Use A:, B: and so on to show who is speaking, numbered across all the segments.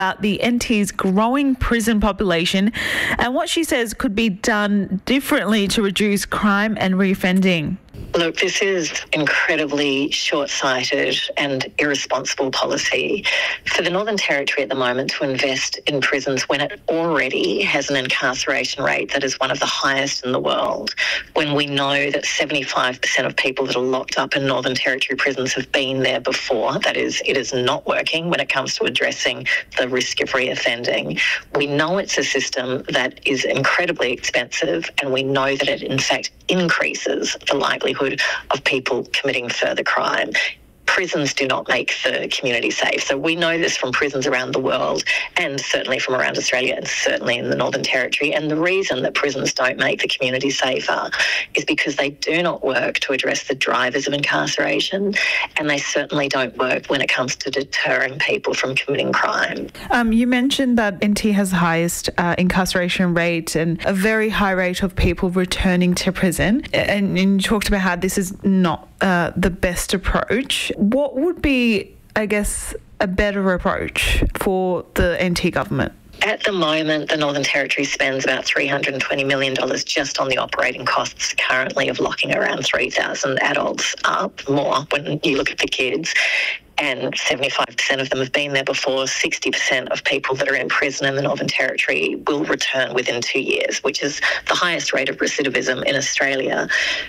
A: about the NT's growing prison population and what she says could be done differently to reduce crime and reoffending.
B: Look, this is incredibly short-sighted and irresponsible policy for the Northern Territory at the moment to invest in prisons when it already has an incarceration rate that is one of the highest in the world, when we know that 75% of people that are locked up in Northern Territory prisons have been there before. That is, it is not working when it comes to addressing the risk of reoffending. We know it's a system that is incredibly expensive, and we know that it in fact increases the likelihood of people committing further crime. Prisons do not make the community safe. So we know this from prisons around the world, and certainly from around Australia, and certainly in the Northern Territory. And the reason that prisons don't make the community safer is because they do not work to address the drivers of incarceration, and they certainly don't work when it comes to deterring people from committing crime.
A: You mentioned that NT has the highest incarceration rate and a very high rate of people returning to prison. And you talked about how this is not the best approach. What would be, I guess, a better approach for the NT government?
B: At the moment, the Northern Territory spends about $320 million just on the operating costs currently of locking around 3,000 adults up, more when you look at the kids. And 75% of them have been there before. 60% of people that are in prison in the Northern Territory will return within 2 years, which is the highest rate of recidivism in Australia.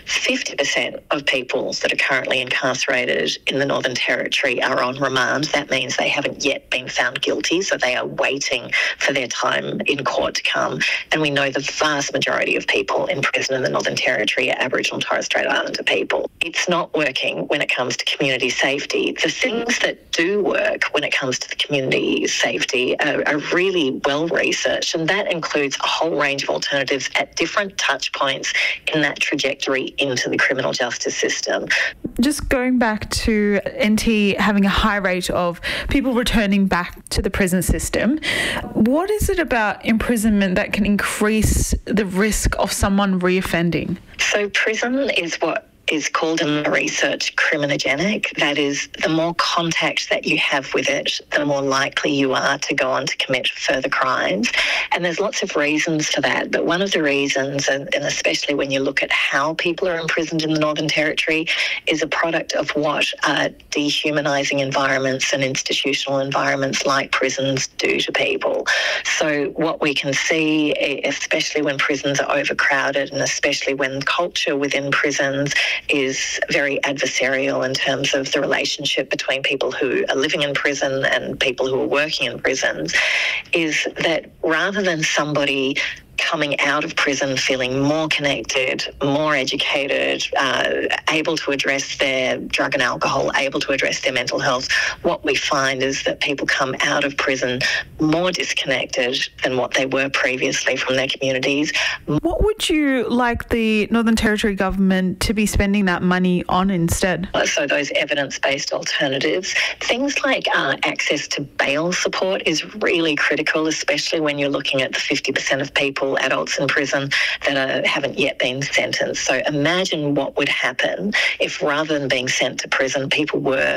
B: 50% of people that are currently incarcerated in the Northern Territory are on remand. That means they haven't yet been found guilty, so they are waiting for their time in court to come. And we know the vast majority of people in prison in the Northern Territory are Aboriginal and Torres Strait Islander people. It's not working when it comes to community safety. The things that do work when it comes to the community safety are really well researched, and that includes a whole range of alternatives at different touch points in that trajectory into the criminal justice system.
A: Just going back to NT having a high rate of people returning back to the prison system, what is it about imprisonment that can increase the risk of someone reoffending?
B: So prison is what is called in the research criminogenic. That is, the more contact that you have with it, the more likely you are to go on to commit further crimes. And there's lots of reasons for that. But one of the reasons, and especially when you look at how people are imprisoned in the Northern Territory, is a product of what dehumanising environments and institutional environments like prisons do to people. So what we can see, especially when prisons are overcrowded and especially when culture within prisons is very adversarial in terms of the relationship between people who are living in prison and people who are working in prisons, is that rather than somebody coming out of prison feeling more connected, more educated, able to address their drug and alcohol, able to address their mental health, what we find is that people come out of prison more disconnected than what they were previously from their communities.
A: What would you like the Northern Territory government to be spending that money on instead?
B: So those evidence-based alternatives, things like access to bail support is really critical, especially when you're looking at the 50% of people, adults in prison, that haven't yet been sentenced. So imagine what would happen if, rather than being sent to prison, people were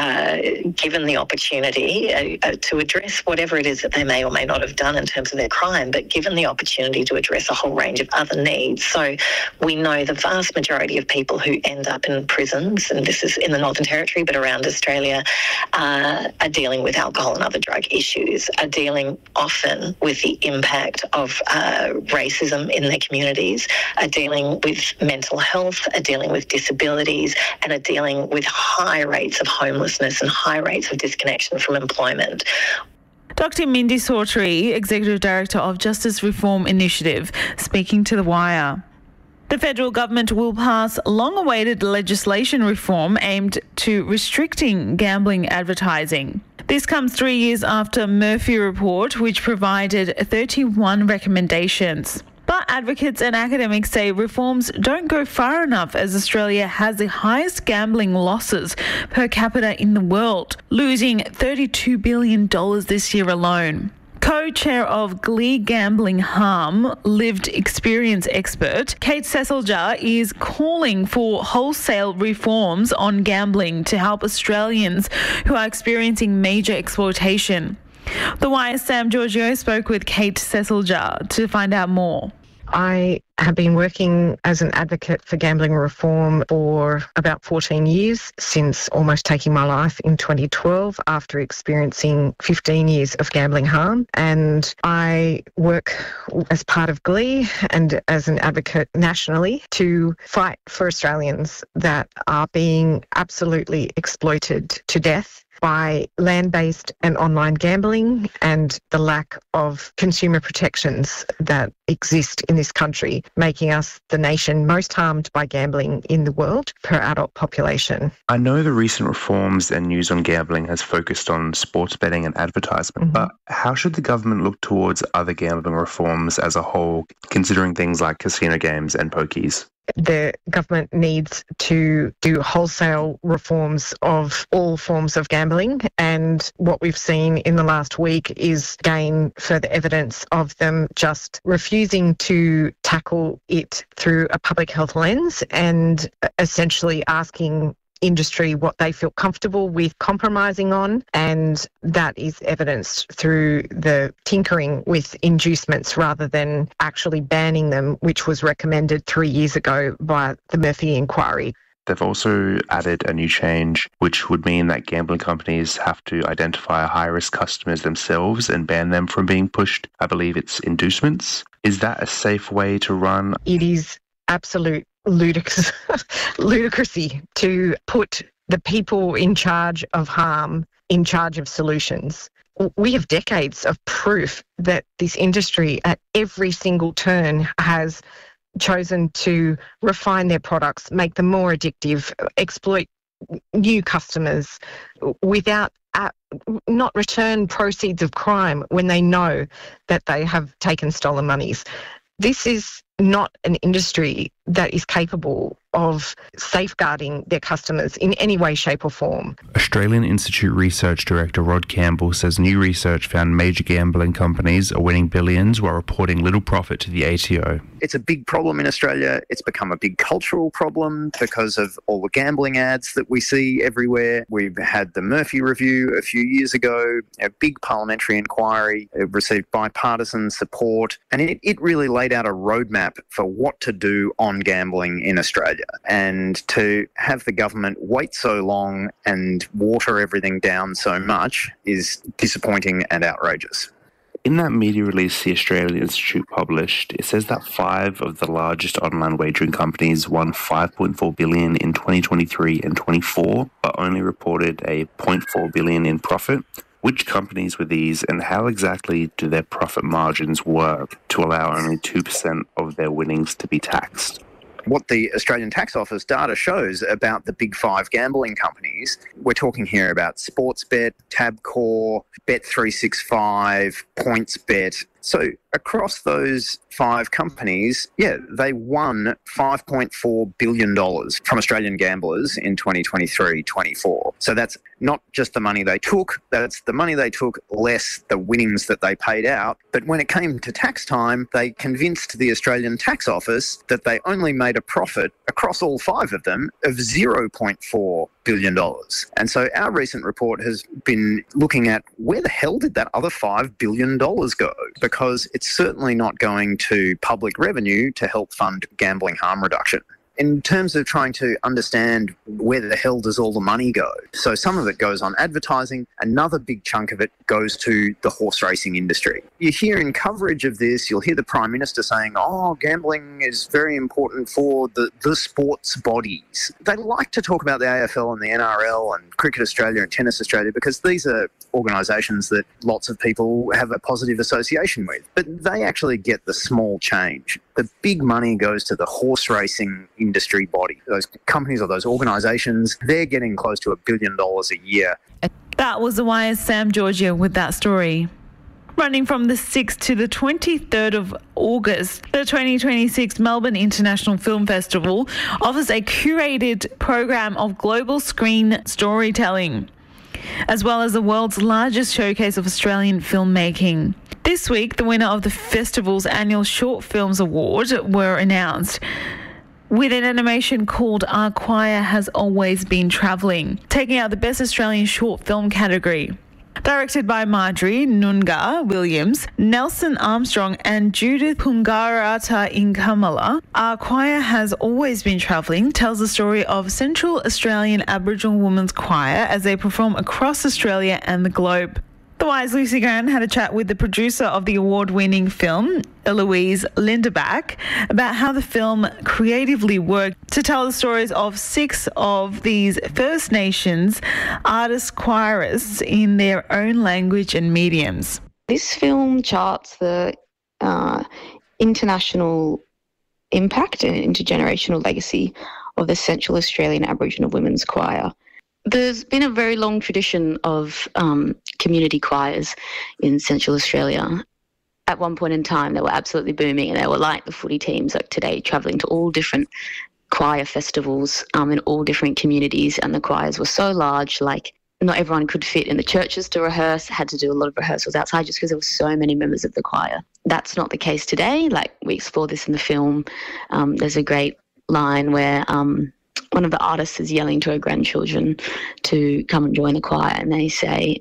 B: given the opportunity to address whatever it is that they may or may not have done in terms of their crime, but given the opportunity to address a whole range of other needs. So we know the vast majority of people who end up in prisons, and this is in the Northern Territory but around Australia, are dealing with alcohol and other drug issues, are dealing often with the impact of racism in their communities, are dealing with mental health, are dealing with disabilities, and are dealing with high rates of homelessness and high rates of disconnection from employment.
A: Dr. Mindy Sawtrey, Executive Director of Justice Reform Initiative, speaking to The Wire. The federal government will pass long-awaited legislation reform aimed to restricting gambling advertising. This comes 3 years after Murphy Report, which provided 31 recommendations. But advocates and academics say reforms don't go far enough, as Australia has the highest gambling losses per capita in the world, losing $32 billion this year alone. Co-chair of Glee Gambling Harm lived experience expert Kate Sesseljar is calling for wholesale reforms on gambling to help Australians who are experiencing major exploitation. The Wire's Sam Giorgio spoke with Kate Ceciljar to find out more.
C: I have been working as an advocate for gambling reform for about 14 years, since almost taking my life in 2012 after experiencing 15 years of gambling harm. And I work as part of GLEE and as an advocate nationally to fight for Australians that are being absolutely exploited to death by land-based and online gambling and the lack of consumer protections that exist in this country, making us the nation most harmed by gambling in the world per adult population.
D: I know the recent reforms and news on gambling has focused on sports betting and advertisement, but how should the government look towards other gambling reforms as a whole, considering things like casino games and pokies?
C: The government needs to do wholesale reforms of all forms of gambling, and what we've seen in the last week is again further evidence of them just refusing to tackle it through a public health lens and essentially asking industry what they feel comfortable with compromising on, and that is evidenced through the tinkering with inducements rather than actually banning them, which was recommended 3 years ago by the Murphy Inquiry.
D: They've also added a new change, which would mean that gambling companies have to identify high-risk customers themselves and ban them from being pushed. I believe it's inducements. Is that a safe way to run?
C: It is absolute ludicrousy to put the people in charge of harm in charge of solutions. We have decades of proof that this industry at every single turn has chosen to refine their products, make them more addictive, exploit new customers without not return proceeds of crime when they know that they have taken stolen monies. This is not an industry that is capable of safeguarding their customers in any way, shape or form.
D: Australian Institute Research Director Rod Campbell says new research found major gambling companies are winning billions while reporting little profit to the ATO.
E: It's a big problem in Australia. It's become a big cultural problem because of all the gambling ads that we see everywhere. We've had the Murphy Review a few years ago, a big parliamentary inquiry. It received bipartisan support, and it really laid out a roadmap for what to do on gambling in Australia. And to have the government wait so long and water everything down so much is disappointing and outrageous.
D: In that media release the Australian Institute published, it says that 5 of the largest online wagering companies won $5.4 billion in 2023 and 24, but only reported a $0.4 billion in profit. Which companies were these, and how exactly do their profit margins work to allow only 2% of their winnings to be taxed?
E: What the Australian Tax Office data shows about the big 5 gambling companies, we're talking here about Sportsbet, Tabcorp, Bet365, PointsBet. So across those 5 companies, they won $5.4 billion from Australian gamblers in 2023-24. So that's not just the money they took, that's the money they took less the winnings that they paid out. But when it came to tax time, they convinced the Australian Tax Office that they only made a profit across all 5 of them of $0.4 billion. And so our recent report has been looking at where the hell did that other $5 billion go? Because it's certainly not going to public revenue to help fund gambling harm reduction. In terms of trying to understand where the hell does all the money go, so some of it goes on advertising, another big chunk of it goes to the horse racing industry. You hear in coverage of this, you'll hear the Prime Minister saying, gambling is very important for the sports bodies. They like to talk about the AFL and the NRL and Cricket Australia and Tennis Australia because these are organisations that lots of people have a positive association with, but they actually get the small change. The big money goes to the horse racing industry body. Those companies or those organisations, they're getting close to $1 billion a year.
A: That was the Wire's Sam Giorgio with that story. Running from the 6th to the 23rd of August, the 2026 Melbourne International Film Festival offers a curated program of global screen storytelling, as well as the world's largest showcase of Australian filmmaking. This week, the winner of the festival's annual Short Films Award were announced, with an animation called Our Choir Has Always Been Travelling, taking out the Best Australian Short Film category. Directed by Marjorie Nunga Williams, Nelson Armstrong and Judith Pungarata Inkamala, Our Choir Has Always Been Travelling tells the story of Central Australian Aboriginal Women's Choir as they perform across Australia and the globe. The Wire's Lucy Grant had a chat with the producer of the award-winning film, Eloise Linderbach, about how the film creatively worked to tell the stories of 6 of these First Nations artist choirists in their own language and mediums.
F: This film charts the international impact and intergenerational legacy of the Central Australian Aboriginal Women's Choir. There's been a very long tradition of community choirs in Central Australia. At one point in time, they were absolutely booming, and they were like the footy teams like today, travelling to all different choir festivals in all different communities, and the choirs were so large, like not everyone could fit in the churches to rehearse, had to do a lot of rehearsals outside just because there were so many members of the choir. That's not the case today. Like, we explore this in the film. There's a great line where one of the artists is yelling to her grandchildren to come and join the choir, and they say,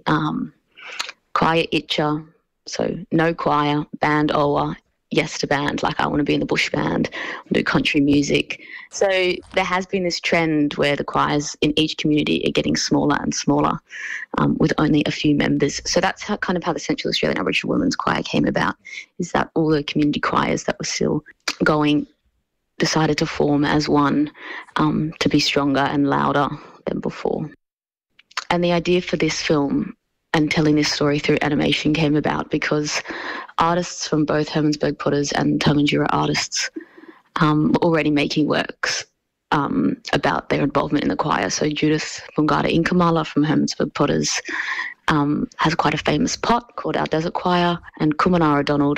F: choir itcha, so no choir, band oa, yes to band, like I want to be in the bush band, do country music. So there has been this trend where the choirs in each community are getting smaller and smaller with only a few members. So that's how the Central Australian Aboriginal Women's Choir came about, is that all the community choirs that were still going decided to form as one to be stronger and louder than before. And the idea for this film and telling this story through animation came about because artists from both Hermannsburg Potters and Tarmanjura artists were already making works about their involvement in the choir. So Judith Bungata Inkamala from Hermannsburg Potters has quite a famous pot called Our Desert Choir, and Kumanara Donald,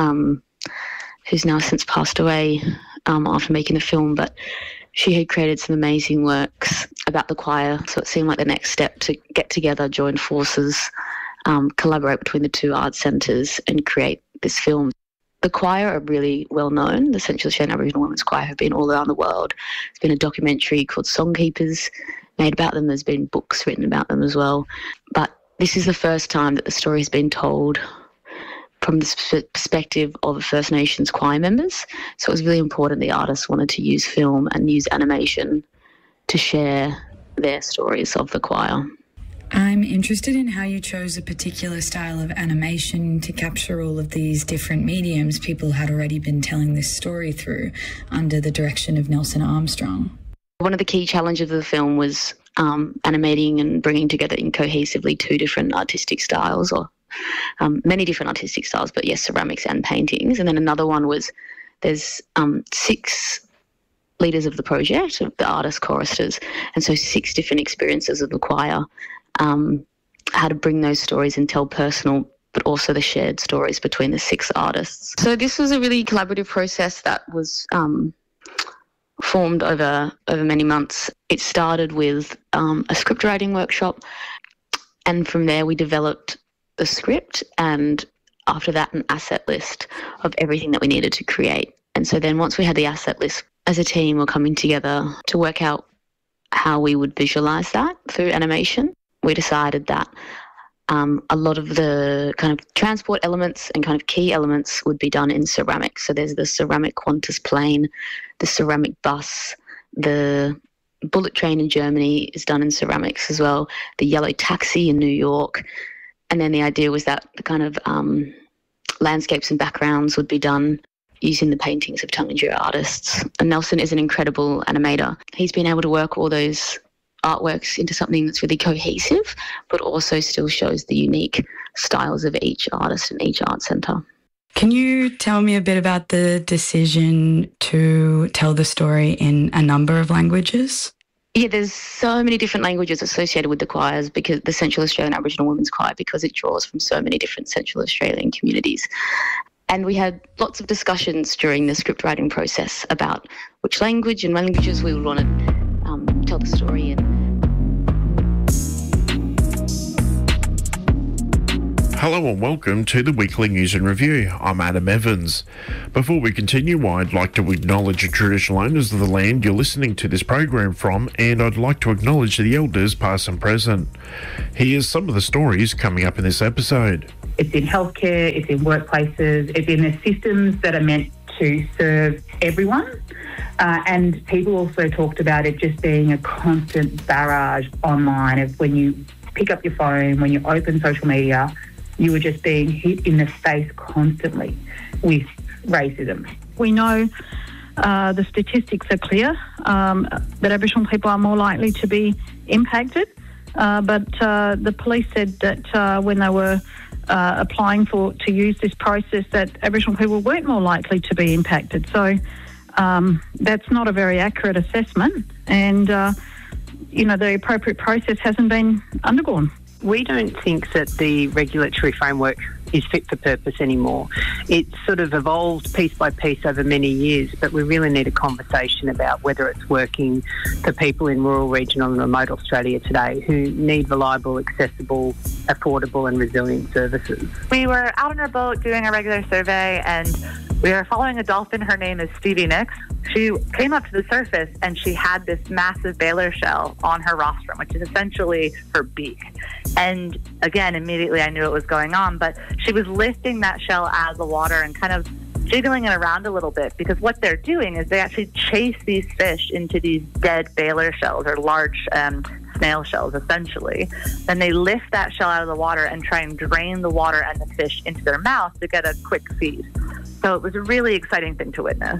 F: who's now since passed away after making the film, but she had created some amazing works about the choir, so it seemed like the next step to get together, join forces, collaborate between the two art centres and create this film. The choir are really well known. The Central Australian Aboriginal Women's Choir have been all around the world. There's been a documentary called Songkeepers made about them. There's been books written about them as well. But this is the first time that the story has been told from the perspective of the First Nations choir members. So it was really important the artists wanted to use film and use animation to share their stories of the choir.
G: I'm interested in how you chose a particular style of animation to capture all of these different mediums people had already been telling this story through under the direction of Nelson Armstrong.
F: One of the key challenges of the film was animating and bringing together cohesively 2 different artistic styles, or many different artistic styles, but yes, ceramics and paintings. And then another one was there's 6 leaders of the project, of the artists, choristers, and so 6 different experiences of the choir, how to bring those stories and tell personal but also the shared stories between the 6 artists. So this was a really collaborative process that was formed over many months. It started with a script writing workshop, and from there we developed the script, and after that an asset list of everything that we needed to create. And so then once we had the asset list, as a team we're coming together to work out how we would visualise that through animation. We decided that a lot of the kind of transport elements and kind of key elements would be done in ceramics. So there's the ceramic Qantas plane, the ceramic bus, the bullet train in Germany is done in ceramics as well, the yellow taxi in New York. And then the idea was that the kind of landscapes and backgrounds would be done using the paintings of Tarmanjura artists. And Nelson is an incredible animator. He's been able to work all those artworks into something that's really cohesive, but also still shows the unique styles of each artist and each art centre.
G: Can you tell me a bit about the decision to tell the story in a number of languages?
F: Yeah, there's so many different languages associated with the choirs, because the Central Australian Aboriginal Women's Choir, because it draws from so many different Central Australian communities. And we had lots of discussions during the script writing process about which language and languages we would want to tell the story in.
H: Hello and welcome to the Weekly News and Review. I'm Adam Evans. Before we continue, I'd like to acknowledge the traditional owners of the land you're listening to this program from, and I'd like to acknowledge the elders past and present. Here's some of the stories coming up in this episode.
I: It's in healthcare, it's in workplaces, it's in the systems that are meant to serve everyone. And people also talked about it just being a constant barrage online of when you pick up your phone, when you open social media, you were just being hit in the face constantly with racism.
J: We know the statistics are clear that Aboriginal people are more likely to be impacted, but the police said that when they were applying to use this process, that Aboriginal people weren't more likely to be impacted. So that's not a very accurate assessment, and the appropriate process hasn't been undergone.
K: We don't think that the regulatory framework is fit for purpose anymore. It's sort of evolved piece by piece over many years, but we really need a conversation about whether it's working for people in rural, regional and remote Australia today who need reliable, accessible, affordable and resilient services.
L: We were out on our boat doing a regular survey and we were following a dolphin. Her name is Stevie Nicks. She came up to the surface and she had this massive baler shell on her rostrum, which is essentially her beak. And again, immediately I knew what was going on, but she was lifting that shell out of the water and kind of jiggling it around a little bit, because what they're doing is they actually chase these fish into these dead baler shells or large snail shells, essentially. Then they lift that shell out of the water and try and drain the water and the fish into their mouth to get a quick feed. So it was a really exciting thing to witness.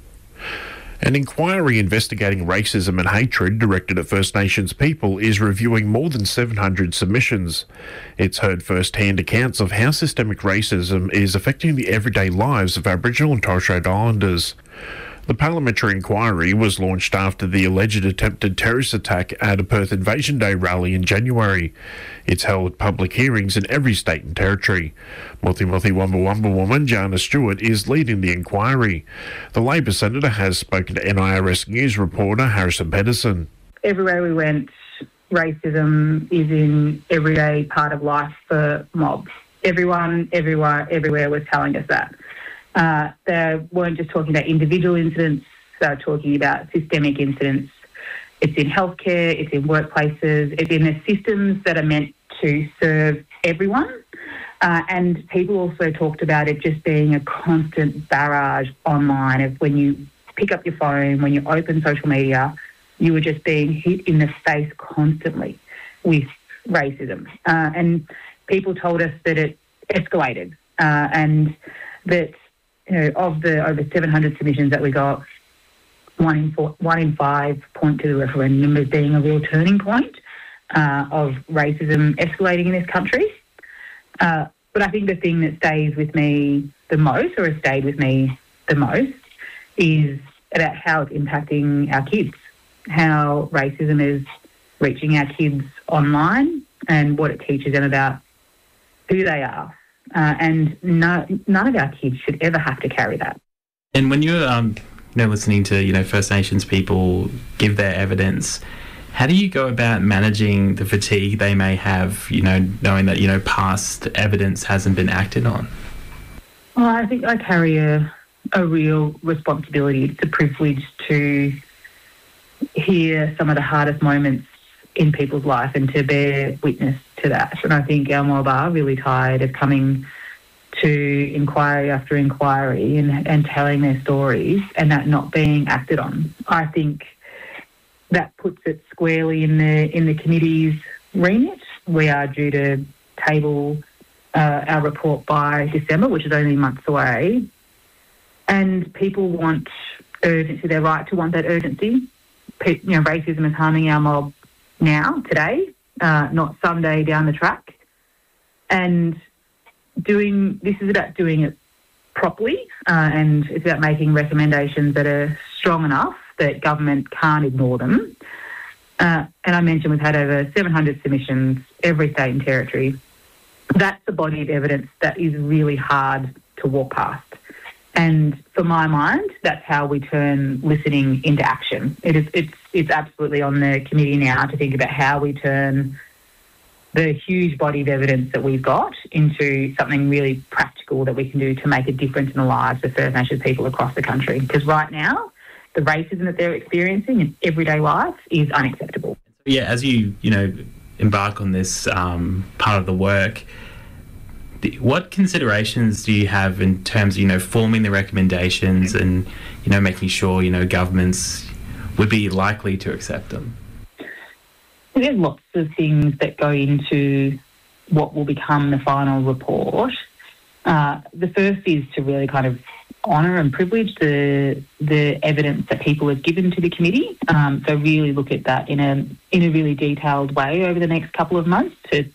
H: An inquiry investigating racism and hatred directed at First Nations people is reviewing more than 700 submissions. It's heard first-hand accounts of how systemic racism is affecting the everyday lives of Aboriginal and Torres Strait Islanders. The parliamentary inquiry was launched after the alleged attempted terrorist attack at a Perth Invasion Day rally in January. It's held public hearings in every state and territory. Muthi Wumba Wumba woman Jana Stewart is leading the inquiry. The Labor senator has spoken to NIRS News reporter Harrison Pedersen.
I: Everywhere we went, racism is in everyday part of life for mobs. Everyone, everywhere was telling us that. They weren't just talking about individual incidents, they were talking about systemic incidents. It's in healthcare, it's in workplaces, it's in the systems that are meant to serve everyone. And people also talked about it just being a constant barrage online of when you pick up your phone, when you open social media, you were just being hit in the face constantly with racism. And people told us that it escalated and that of the over 700 submissions that we got, 1 in 5 point to the referendum as being a real turning point of racism escalating in this country. But I think the thing that stays with me the most, or has stayed with me the most, is about how it's impacting our kids, how racism is reaching our kids online and what it teaches them about who they are. And none of our kids should ever have to carry that.
M: And when you're listening to First Nations people give their evidence, how do you go about managing the fatigue they may have, knowing that past evidence hasn't been acted on?
I: Well, I think I carry a real responsibility. It's a privilege to hear some of the hardest moments in people's life and to bear witness to that. And I think our mob are really tired of coming to inquiry after inquiry and telling their stories and that not being acted on. I think that puts it squarely in the committee's remit. We are due to table our report by December, which is only months away. And people want urgency. They're right to want that urgency. Racism is harming our mob now, today, not someday down the track. And this is about doing it properly, and it's about making recommendations that are strong enough that government can't ignore them. And I mentioned we've had over 700 submissions, every state and territory. That's the body of evidence that is really hard to walk past. And for my mind, that's how we turn listening into action. It's absolutely on the committee now to think about how we turn the huge body of evidence that we've got into something really practical that we can do to make a difference in the lives of First Nations people across the country. Because right now, the racism that they're experiencing in everyday life is unacceptable.
M: Yeah, as you embark on this part of the work, what considerations do you have in terms of, forming the recommendations and, making sure, governments would be likely to accept them?
I: There's lots of things that go into what will become the final report. The first is to really kind of honour and privilege the evidence that people have given to the committee. So really look at that in a really detailed way over the next couple of months to